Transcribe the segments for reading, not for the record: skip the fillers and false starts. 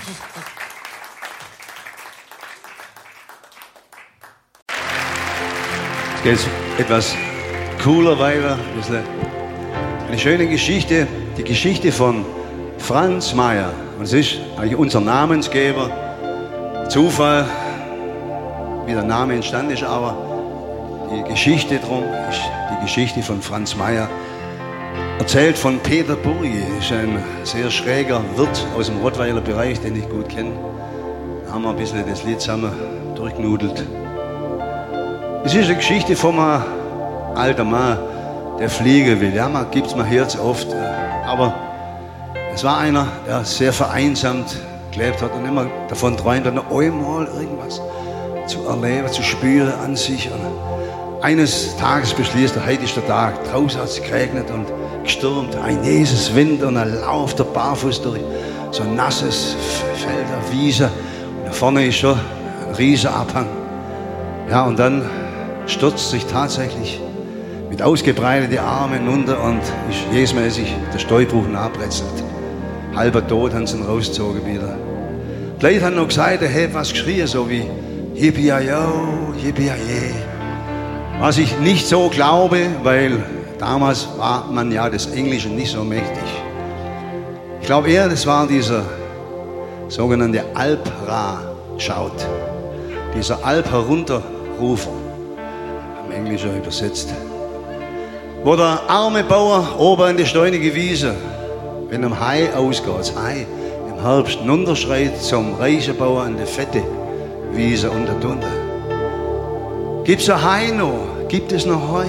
Jetzt etwas cooler weiter. Eine schöne Geschichte, die Geschichte von Franz Mayer. Und es ist eigentlich unser Namensgeber. Zufall, wie der Name entstanden ist, aber die Geschichte drum ist die Geschichte von Franz Mayer. Erzählt von Peter Burgi, ist ein sehr schräger Wirt aus dem Rottweiler Bereich, den ich gut kenne. Da haben wir ein bisschen das Lied zusammen durchgenudelt. Es ist eine Geschichte von einem alten Mann, der fliegen will. Ja, man gibt's mir Herz oft. Aber es war einer, der sehr vereinsamt gelebt hat und immer davon träumt, noch einmal irgendwas zu erleben, zu spüren an sich. Und eines Tages beschließt er, heute ist der Tag. Draußen hat es geregnet und gestürmt. Ein Jesus Wind und er lauft der barfuß durch so ein nasses Feld, eine Wiese. Und da vorne ist schon ein riesiger Abhang. Ja, und dann stürzt sich tatsächlich mit ausgebreiteten Armen hinunter und ist jeesmäßig der Steuerbruch nachbrezelt. Halber tot haben sie ihn rausgezogen wieder. Die Leute haben noch gesagt, er hätte was geschrien, so wie Yippie-yo, Yippie-ye. Was ich nicht so glaube, weil damals war man ja des Englischen nicht so mächtig. Ich glaube eher, das war dieser sogenannte Alp-Ra-Schaut. Dieser Alp-Herunterrufer. Englischer übersetzt. Wo der arme Bauer oben an die steunige Wiese, wenn am Hai ausgeht, das Hai im Herbst runterschreit zum reichen Bauer an die fette Wiese unter drunter. Gibt's ein Hai noch? Gibt es noch Heu?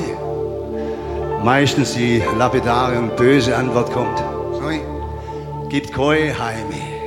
Meistens die lapidare und böse Antwort kommt: Nein, gibt kein Hai mehr.